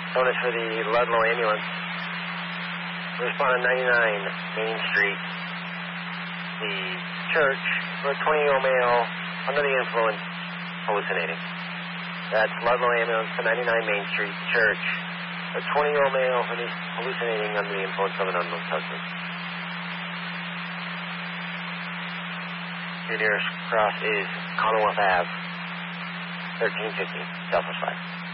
Bonus for the Ludlow ambulance. Respondent 99 Main Street. The church for a 20-year-old male under the influence, hallucinating. That's Ludlow ambulance to 99 Main Street, church. A 20-year-old male hallucinating under the influence of an unknown substance. Your nearest cross is Commonwealth Ave, 1350, Southwest 5.